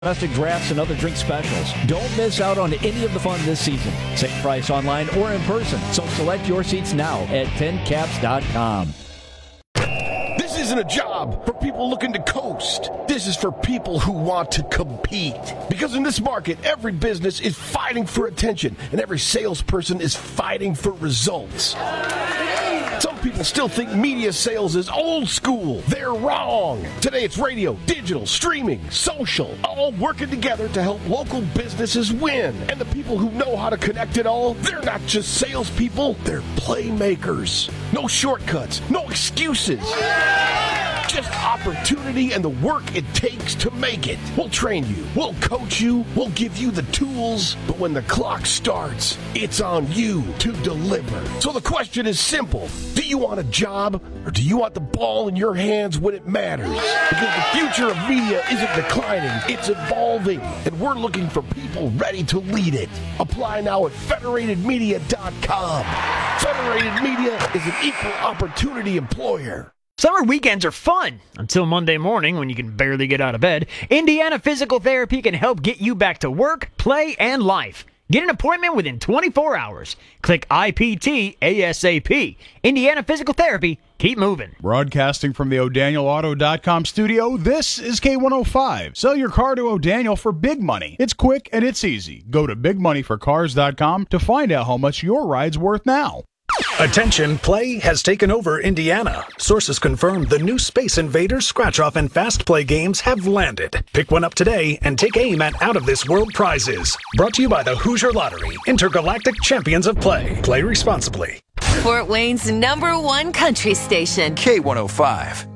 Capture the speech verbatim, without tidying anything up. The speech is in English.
domestic drafts and other drink specials. Don't miss out on any of the fun this season. Same price online or in person. So select your seats now at ten caps dot com. This isn't a job for people looking to coast. This is for people who want to compete. Because in this market, every business is fighting for attention, and every salesperson is fighting for results. Some people still think media sales is old school. They're wrong. Today it's radio, digital, streaming, social, all working together to help local businesses win. And the people who know how to connect it all, they're not just salespeople, they're playmakers. No shortcuts, no excuses. Just opportunity and the work it takes to make it. We'll train you, we'll coach you, we'll give you the tools, but when the clock starts, it's on you to deliver. So the question is simple. Do you want a job, or do you want the ball in your hands when it matters? Because the future of media isn't declining, it's evolving, and we're looking for people ready to lead it. Apply now at federated media dot com. Federated Media is an equal opportunity employer. Summer weekends are fun until Monday morning when you can barely get out of bed. Indiana Physical Therapy can help get you back to work, play, and life. Get an appointment within twenty-four hours. Click I P T ASAP. Indiana Physical Therapy. Keep moving. Broadcasting from the O'Daniel Auto dot com studio, this is K one oh five. Sell your car to O'Daniel for big money. It's quick and it's easy. Go to big money for cars dot com to find out how much your ride's worth now. Attention, play has taken over Indiana. Sources confirm the new Space Invaders, Scratch-Off, and Fast Play games have landed. Pick one up today and take aim at out-of-this-world prizes. Brought to you by the Hoosier Lottery, Intergalactic Champions of Play. Play responsibly. Fort Wayne's number one country station. K one oh five.